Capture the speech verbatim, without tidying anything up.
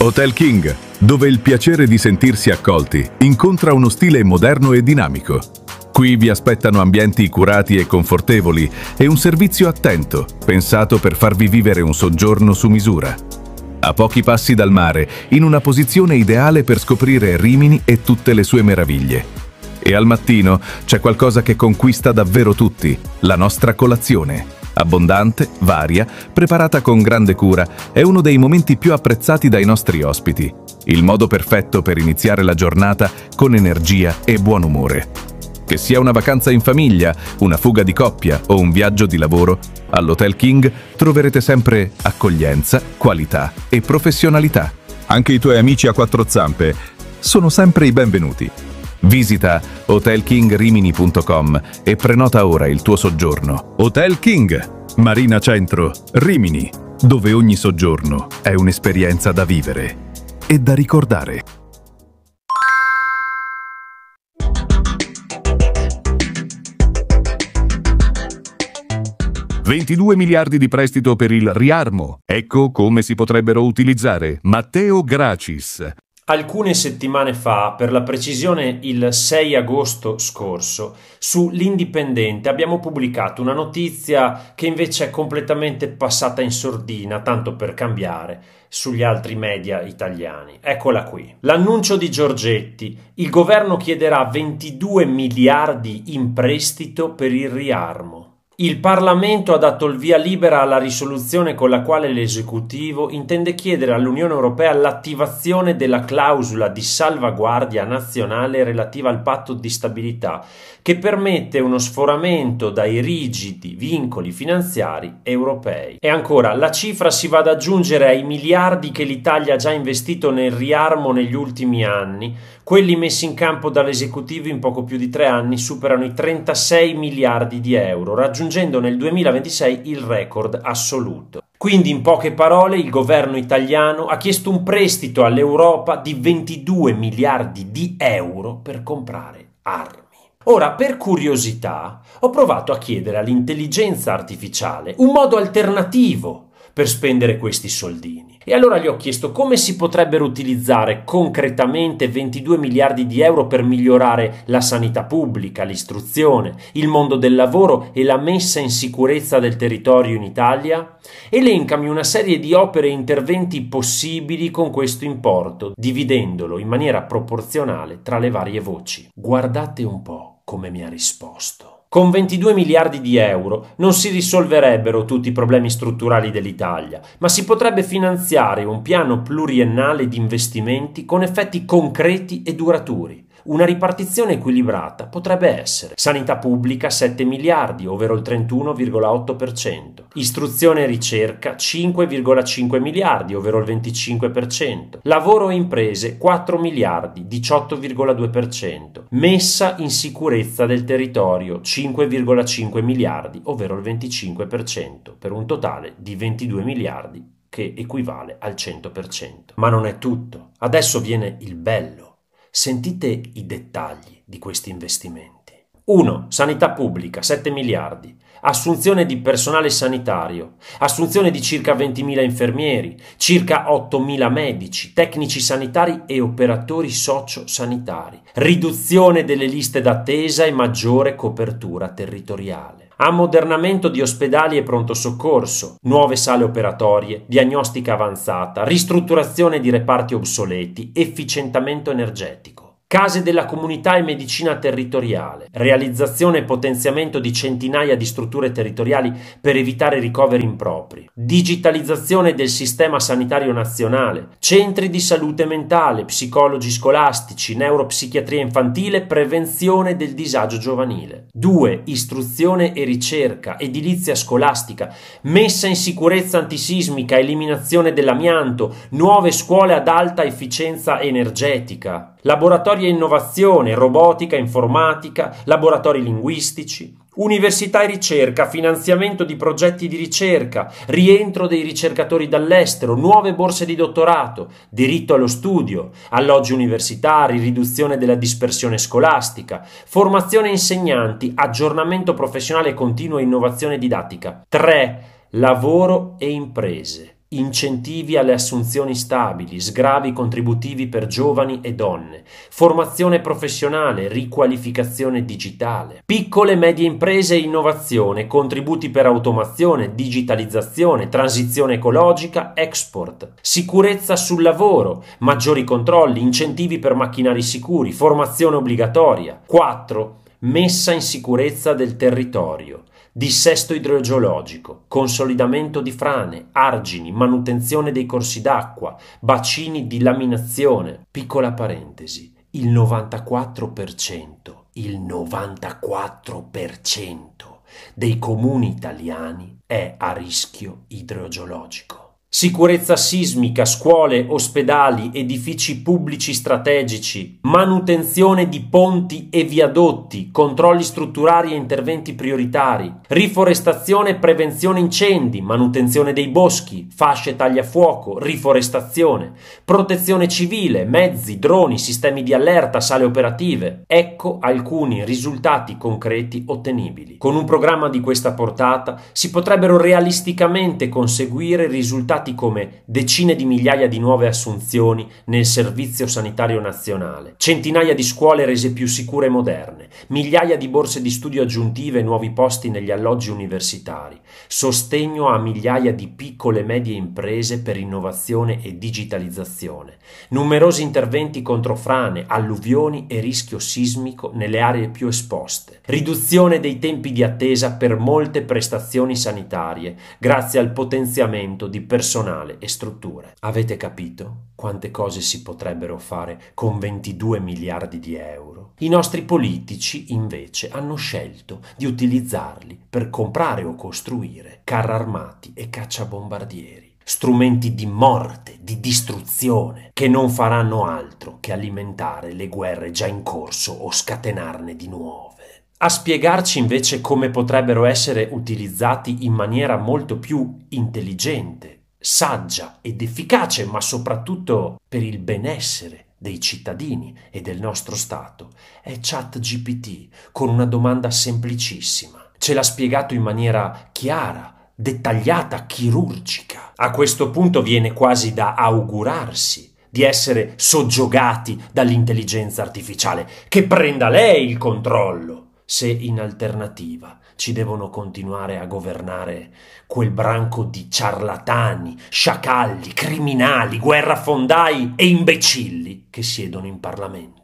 Hotel King, dove il piacere di sentirsi accolti incontra uno stile moderno e dinamico. Qui vi aspettano ambienti curati e confortevoli e un servizio attento, pensato per farvi vivere un soggiorno su misura. A pochi passi dal mare, in una posizione ideale per scoprire Rimini e tutte le sue meraviglie. E al mattino c'è qualcosa che conquista davvero tutti, la nostra colazione. Abbondante, varia, preparata con grande cura, è uno dei momenti più apprezzati dai nostri ospiti. Il modo perfetto per iniziare la giornata con energia e buon umore. Che sia una vacanza in famiglia, una fuga di coppia o un viaggio di lavoro, all'Hotel King troverete sempre accoglienza, qualità e professionalità. Anche i tuoi amici a quattro zampe sono sempre i benvenuti. Visita hotel king rimini punto com e prenota ora il tuo soggiorno. Hotel King, Marina Centro, Rimini, dove ogni soggiorno è un'esperienza da vivere e da ricordare. ventidue miliardi di prestito per il Riarmo. Ecco come si potrebbero utilizzare. Matteo Gracis. Alcune settimane fa, per la precisione il sei agosto scorso, su L'Indipendente abbiamo pubblicato una notizia che invece è completamente passata in sordina, tanto per cambiare, sugli altri media italiani. Eccola qui. L'annuncio di Giorgetti: il governo chiederà ventidue miliardi in prestito per il Riarmo. Il Parlamento ha dato il via libera alla risoluzione con la quale l'esecutivo intende chiedere all'Unione Europea l'attivazione della clausola di salvaguardia nazionale relativa al patto di stabilità, che permette uno sforamento dai rigidi vincoli finanziari europei. E ancora, la cifra si va ad aggiungere ai miliardi che l'Italia ha già investito nel Riarmo negli ultimi anni. Quelli messi in campo dall'esecutivo in poco più di tre anni superano i trentasei miliardi di euro, raggiungendo nel duemilaventisei il record assoluto. Quindi, in poche parole, il governo italiano ha chiesto un prestito all'Europa di ventidue miliardi di euro per comprare armi. Ora, per curiosità, ho provato a chiedere all'intelligenza artificiale un modo alternativo per spendere questi soldini. E allora gli ho chiesto come si potrebbero utilizzare concretamente ventidue miliardi di euro per migliorare la sanità pubblica, l'istruzione, il mondo del lavoro e la messa in sicurezza del territorio in Italia. Elencami una serie di opere e interventi possibili con questo importo, dividendolo in maniera proporzionale tra le varie voci. Guardate un po' come mi ha risposto. Con ventidue miliardi di euro non si risolverebbero tutti i problemi strutturali dell'Italia, ma si potrebbe finanziare un piano pluriennale di investimenti con effetti concreti e duraturi. Una ripartizione equilibrata potrebbe essere: sanità pubblica sette miliardi, ovvero il trentuno virgola otto per cento, istruzione e ricerca cinque virgola cinque miliardi, ovvero il venticinque per cento, lavoro e imprese quattro miliardi, diciotto virgola due per cento, messa in sicurezza del territorio cinque virgola cinque miliardi, ovvero il venticinque per cento, per un totale di ventidue miliardi, che equivale al cento per cento. Ma non è tutto. Adesso viene il bello. Sentite i dettagli di questi investimenti. uno. Sanità pubblica, sette miliardi. Assunzione di personale sanitario. Assunzione di circa ventimila infermieri, circa ottomila medici, tecnici sanitari e operatori socio-sanitari. Riduzione delle liste d'attesa e maggiore copertura territoriale. Ammodernamento di ospedali e pronto soccorso, nuove sale operatorie, diagnostica avanzata, ristrutturazione di reparti obsoleti, efficientamento energetico. Case della comunità e medicina territoriale, realizzazione e potenziamento di centinaia di strutture territoriali per evitare ricoveri impropri, digitalizzazione del sistema sanitario nazionale, centri di salute mentale, psicologi scolastici, neuropsichiatria infantile, prevenzione del disagio giovanile. due. Istruzione e ricerca, edilizia scolastica, messa in sicurezza antisismica, eliminazione dell'amianto, nuove scuole ad alta efficienza energetica. Laboratori e innovazione, robotica, informatica, laboratori linguistici, università e ricerca, finanziamento di progetti di ricerca, rientro dei ricercatori dall'estero, nuove borse di dottorato, diritto allo studio, alloggi universitari, riduzione della dispersione scolastica, formazione insegnanti, aggiornamento professionale continuo e innovazione didattica. tre. Lavoro e imprese. incentivi alle assunzioni stabili, sgravi contributivi per giovani e donne, formazione professionale, riqualificazione digitale, piccole e medie imprese e innovazione, contributi per automazione, digitalizzazione, transizione ecologica, export, sicurezza sul lavoro, maggiori controlli, incentivi per macchinari sicuri, formazione obbligatoria. quattro. Messa in sicurezza del territorio. Dissesto idrogeologico, consolidamento di frane, argini, manutenzione dei corsi d'acqua, bacini di laminazione. Piccola parentesi, il novantaquattro per cento, il novantaquattro per cento dei comuni italiani è a rischio idrogeologico. Sicurezza sismica, scuole, ospedali, edifici pubblici strategici, manutenzione di ponti e viadotti, controlli strutturali e interventi prioritari, riforestazione e prevenzione incendi, manutenzione dei boschi, fasce tagliafuoco, riforestazione, protezione civile, mezzi, droni, sistemi di allerta, sale operative. Ecco alcuni risultati concreti ottenibili. Con un programma di questa portata si potrebbero realisticamente conseguire risultati come decine di migliaia di nuove assunzioni nel Servizio Sanitario Nazionale, centinaia di scuole rese più sicure e moderne, migliaia di borse di studio aggiuntive e nuovi posti negli alloggi universitari, sostegno a migliaia di piccole e medie imprese per innovazione e digitalizzazione, numerosi interventi contro frane, alluvioni e rischio sismico nelle aree più esposte, riduzione dei tempi di attesa per molte prestazioni sanitarie grazie al potenziamento di personale e strutture. Avete capito quante cose si potrebbero fare con ventidue miliardi di euro? I nostri politici invece hanno scelto di utilizzarli per comprare o costruire carri armati e cacciabombardieri, strumenti di morte, di distruzione, che non faranno altro che alimentare le guerre già in corso o scatenarne di nuove. A spiegarci invece come potrebbero essere utilizzati in maniera molto più intelligente, saggia ed efficace, ma soprattutto per il benessere dei cittadini e del nostro Stato, è ChatGPT con una domanda semplicissima. Ce l'ha spiegato in maniera chiara, dettagliata, chirurgica. A questo punto viene quasi da augurarsi di essere soggiogati dall'intelligenza artificiale, che prenda lei il controllo, se in alternativa ci devono continuare a governare quel branco di ciarlatani, sciacalli, criminali, guerrafondai e imbecilli che siedono in Parlamento.